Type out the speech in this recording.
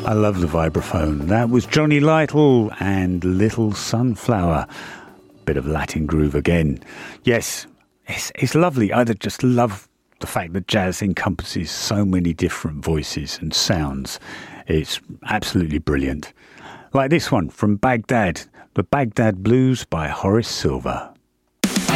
I love the vibraphone. That was Johnny Lytle and Little Sunflower. Bit of Latin groove again. Yes, it's lovely. I just love the fact that jazz encompasses so many different voices and sounds. It's absolutely brilliant. Like this one from Baghdad, the Baghdad Blues by Horace Silver.